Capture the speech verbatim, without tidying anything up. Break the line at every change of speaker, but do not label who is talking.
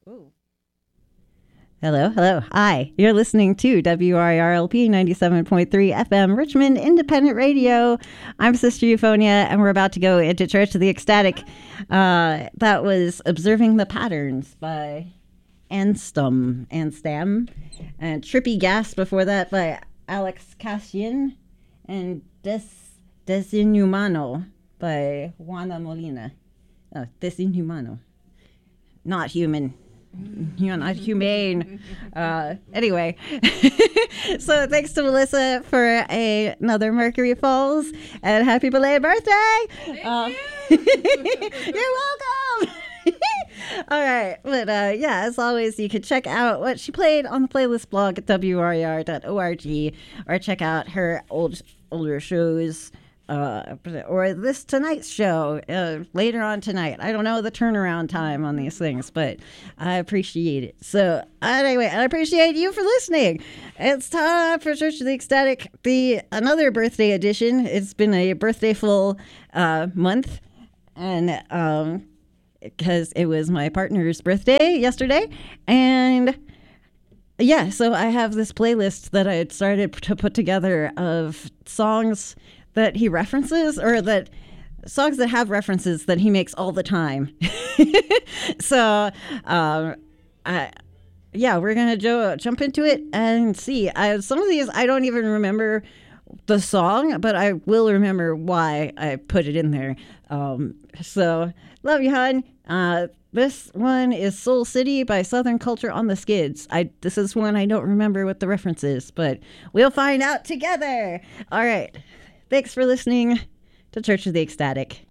Ooh. Hello, hello. Hi. You're listening to W R I R L P ninety-seven point three F M, Richmond Independent Radio. I'm Sister Euphonia, and we're about to go into Church of the Ecstatic. Uh, that was Observing the Patterns by Anstam, Anstam, and Trippy Gas before that by Alex Cassian, and Des, Desinhumano by Juana Molina. Oh, Desinhumano. Not human. You're not humane. Uh, anyway, so thanks to Melissa for a, another Mercury Falls, and happy belated birthday.
Thank
uh,
you.
You're welcome. All right, but uh, yeah, as always, you can check out what she played on the playlist blog at W R I R dot org, or check out her old older shows. Uh, or this tonight's show uh, later on tonight. I don't know the turnaround time on these things, but I appreciate it. So anyway, I appreciate you for listening. It's time for Church of the Ecstatic, the another birthday edition. It's been a birthday-full uh, month, and um, because it was my partner's birthday yesterday, and yeah, so I have this playlist that I had started to put together of songs that he references, or that songs that have references that he makes all the time. so, um, I, yeah, we're gonna jo- jump into it and see. I, some of these I don't even remember the song, but I will remember why I put it in there. Um, so, love you, hon. Uh, this one is Soul City by Southern Culture on the Skids. I this is one I don't remember what the reference is, but we'll find out together. All right. Thanks for listening to Church of the Ecstatic.